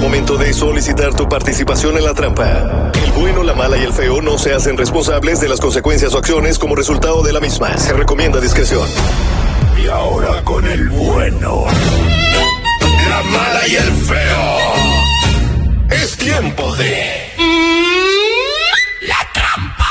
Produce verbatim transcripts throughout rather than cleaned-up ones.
momento de solicitar tu participación en la trampa. El bueno, la mala y el feo no se hacen responsables de las consecuencias o acciones como resultado de la misma. Se recomienda discreción. Y ahora con el bueno, la mala y el feo. Es tiempo de... La trampa.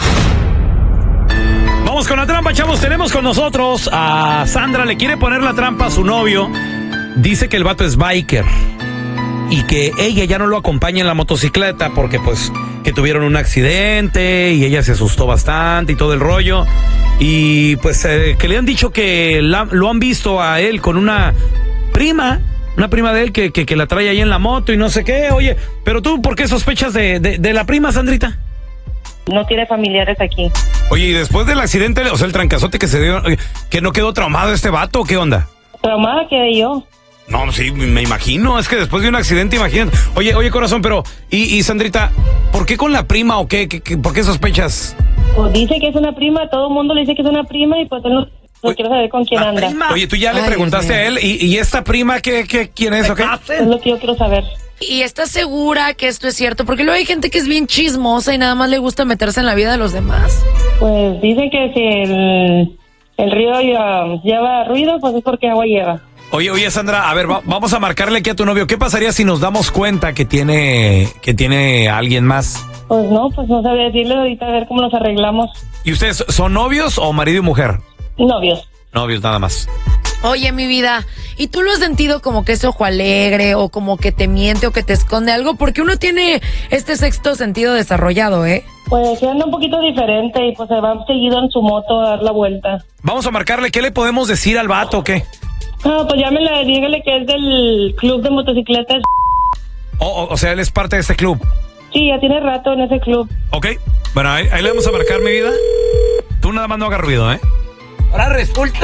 Vamos con la trampa, chavos. Tenemos con nosotros a Sandra. Le quiere poner la trampa a su novio. Dice que el vato es biker y que ella ya no lo acompaña en la motocicleta porque pues que tuvieron un accidente y ella se asustó bastante y todo el rollo. Y pues eh, que le han dicho que la, lo han visto a él con una prima, una prima de él que, que, que la trae ahí en la moto y no sé qué. Oye, pero tú, ¿por qué sospechas de, de, de la prima, Sandrita? No tiene familiares aquí. Oye, y después del accidente, o sea, el trancazote que se dio, ¿que no quedó traumado este vato o qué onda? Traumada quedé yo. No, sí, me imagino, es que después de un accidente, imagínate. Oye, oye, corazón, pero, y, y Sandrita, ¿por qué con la prima o qué? ¿Qué, qué por qué sospechas? Pues dice que es una prima, todo el mundo le dice que es una prima y pues él no, no quiere saber con quién anda. Prima. Oye, tú ya le Ay, preguntaste a él, ¿y, y esta prima qué, qué, quién es o qué? Es lo que yo quiero saber. ¿Y estás segura que esto es cierto? Porque luego hay gente que es bien chismosa y nada más le gusta meterse en la vida de los demás. Pues dicen que si el, el río ya, lleva ruido, pues es porque agua lleva. Oye, oye, Sandra, a ver, va, vamos a marcarle aquí a tu novio. ¿Qué pasaría si nos damos cuenta que tiene, que tiene a alguien más? Pues no, pues no sabía decirle ahorita a ver cómo nos arreglamos. ¿Y ustedes son novios o marido y mujer? Novios. Novios, nada más. Oye, mi vida, ¿y tú lo has sentido como que es ojo alegre o como que te miente o que te esconde algo? Porque uno tiene este sexto sentido desarrollado, ¿eh? Pues se anda un poquito diferente y pues se va seguido en su moto a dar la vuelta. Vamos a marcarle, ¿qué le podemos decir al vato o qué? Ah, pues llámele, dígale que es del club de motocicletas. O, o, o sea, él es parte de este club. Sí, ya tiene rato en ese club. Ok, bueno, ahí, ahí le vamos a marcar, mi vida. Tú nada más no hagas ruido, ¿eh? Ahora resulta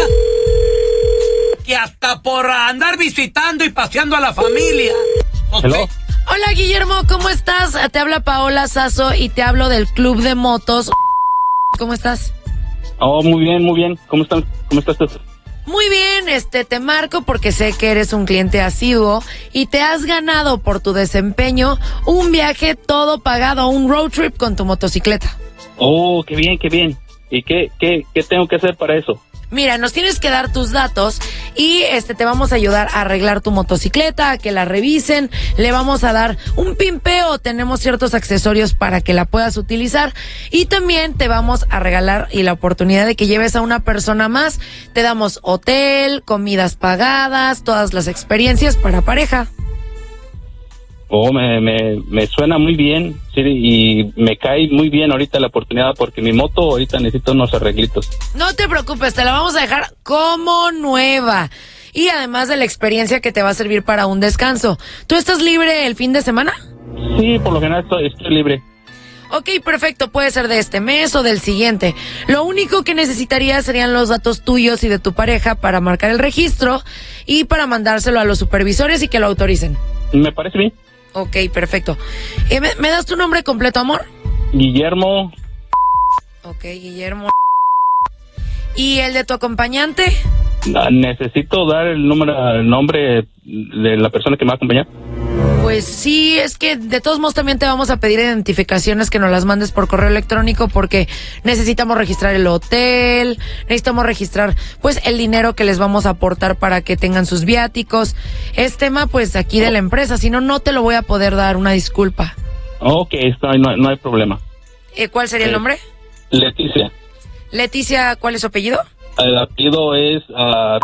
que hasta por andar visitando y paseando a la familia. Hello. Hola, Guillermo, ¿cómo estás? Te habla Paola Sasso y te hablo del club de motos. ¿Cómo estás? Oh, muy bien, muy bien. ¿Cómo están? ¿Cómo estás tú? Muy bien, este, te marco porque sé que eres un cliente asiduo y te has ganado por tu desempeño un viaje todo pagado, un road trip con tu motocicleta. Oh, qué bien, qué bien. ¿Y qué, qué, qué tengo que hacer para eso? Mira, nos tienes que dar tus datos y este te vamos a ayudar a arreglar tu motocicleta, a que la revisen, le vamos a dar un pimpeo, tenemos ciertos accesorios para que la puedas utilizar y también te vamos a regalar y la oportunidad de que lleves a una persona más, te damos hotel, comidas pagadas, todas las experiencias para pareja. Oh, me, me, me suena muy bien, sí, y me cae muy bien ahorita la oportunidad porque mi moto ahorita necesita unos arreglitos. No te preocupes, te la vamos a dejar como nueva. Y además de la experiencia que te va a servir para un descanso. ¿Tú estás libre el fin de semana? Sí, por lo general estoy, estoy libre. Ok, perfecto, puede ser de este mes o del siguiente. Lo único que necesitaría serían los datos tuyos y de tu pareja para marcar el registro y para mandárselo a los supervisores y que lo autoricen. Me parece bien. Ok, perfecto. Eh, ¿me, ¿Me das tu nombre completo, amor? Guillermo. Ok, Guillermo. ¿Y el de tu acompañante? Necesito dar el número, el nombre de la persona que me va a acompañar. Pues sí, es que de todos modos también te vamos a pedir identificaciones que nos las mandes por correo electrónico porque necesitamos registrar el hotel, necesitamos registrar pues el dinero que les vamos a aportar para que tengan sus viáticos. Es tema pues aquí de la empresa, si no, no te lo voy a poder dar, una disculpa. Ok, está, no, no hay problema. Eh, ¿Cuál sería el nombre? Leticia. Leticia, ¿cuál es su apellido? El apellido es... Uh...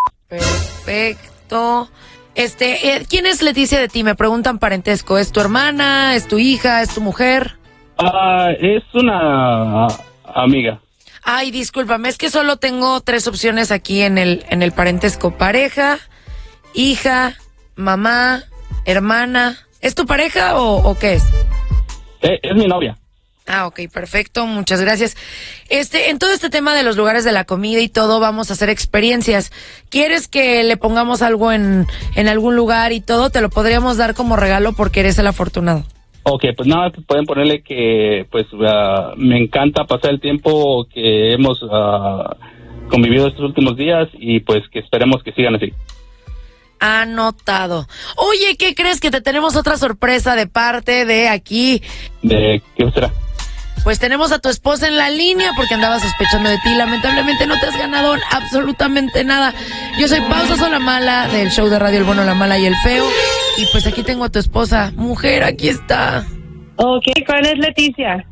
Perfecto. Este, eh, ¿quién es Leticia de ti? Me preguntan parentesco. ¿Es tu hermana? ¿Es tu hija? ¿Es tu mujer? Ah, uh, es una uh, amiga. Ay, discúlpame, es que solo tengo tres opciones aquí en el, en el parentesco. Pareja, hija, mamá, hermana. ¿Es tu pareja o, o qué es? Eh, es mi novia. Ah, ok, perfecto, muchas gracias. Este, en todo este tema de los lugares de la comida y todo, vamos a hacer experiencias. ¿Quieres que le pongamos algo en, en algún lugar y todo? Te lo podríamos dar como regalo porque eres el afortunado. Ok, pues nada, pueden ponerle que pues uh, me encanta pasar el tiempo que hemos uh, convivido estos últimos días y pues que esperemos que sigan así. Anotado. Oye, ¿qué crees? Que te tenemos otra sorpresa de parte de aquí. ¿De qué será? Pues tenemos a tu esposa en la línea porque andaba sospechando de ti. Lamentablemente no te has ganado absolutamente nada. Yo soy Pausa Sola Mala del show de radio El Bueno, la Mala y el Feo. Y pues aquí tengo a tu esposa. Mujer, aquí está. Ok, ¿cuál es Leticia?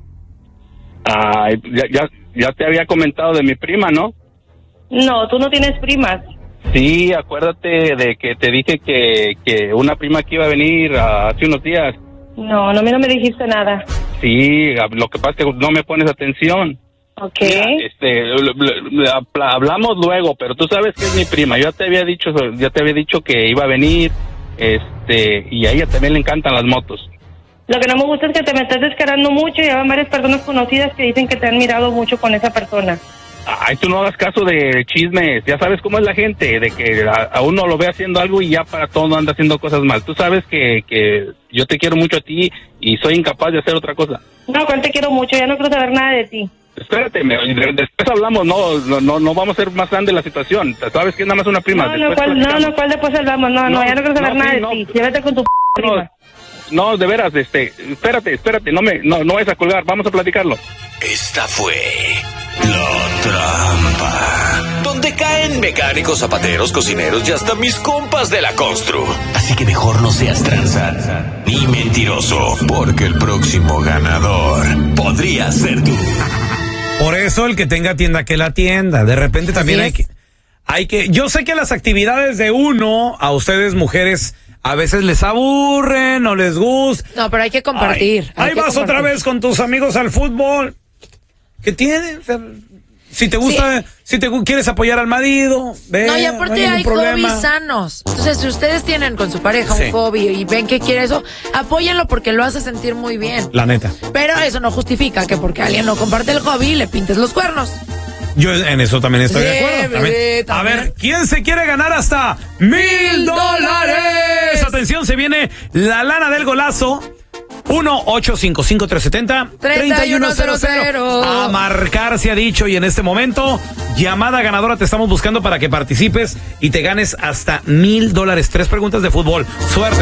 Ay, ya, ya, ya te había comentado de mi prima, ¿no? No, tú no tienes primas. Sí, acuérdate de que te dije que, que una prima que iba a venir uh, hace unos días. No, no, a mí no me dijiste nada. Sí, lo que pasa es que no me pones atención. Ok. Mira, este, hablamos luego, pero tú sabes que es mi prima. Yo ya te había dicho, ya te había dicho que iba a venir, este, y a ella también le encantan las motos. Lo que no me gusta es que te me estás descarando mucho y hay varias personas conocidas que dicen que te han mirado mucho con esa persona. Ay, tú no hagas caso de chismes. Ya sabes cómo es la gente, de que a, a uno lo ve haciendo algo y ya para todo anda haciendo cosas mal. Tú sabes que, que yo te quiero mucho a ti y soy incapaz de hacer otra cosa. No, cual te quiero mucho, ya no quiero saber nada de ti. Espérate, me, después hablamos, no, no, no, no vamos a ser más grande la situación. Sabes que es nada más una prima. No, no, cual, no, no, cual después hablamos, no, no, no, ya no quiero saber no, nada sí, de no, ti. Llévate con tu p prima. No, de veras, este, espérate, espérate, no me, no, no vayas a colgar, vamos a platicarlo. Esta fue La Trampa, donde caen mecánicos, zapateros, cocineros y hasta mis compas de la constru. Así que mejor no seas tranza ni mentiroso, porque el próximo ganador podría ser tú. Por eso el que tenga tienda que la tienda. De repente también hay que, hay que, yo sé que las actividades de uno, a ustedes mujeres, a veces les aburren, no les gusta. No, pero hay que compartir. Ay, hay ahí que vas compartir. otra vez con tus amigos al fútbol. ¿Qué tienen? O sea, si te gusta, sí. si te quieres apoyar al marido, ve, no, y aparte no hay, hay hobbies sanos. Entonces, si ustedes tienen con su pareja sí. un hobby y ven que quiere eso, apóyenlo porque lo hace sentir muy bien. La neta. Pero eso no justifica que porque alguien no comparte el hobby le pintes los cuernos. Yo en eso también estoy sí, de acuerdo. También. Sí, también. A ver, ¿quién se quiere ganar hasta mil dólares? Atención, se viene la lana del golazo. uno ocho cinco cinco tres siete cero tres uno cero cero. A marcar se ha dicho, y en este momento, llamada ganadora, te estamos buscando para que participes y te ganes hasta mil dólares. Tres preguntas de fútbol. Suerte.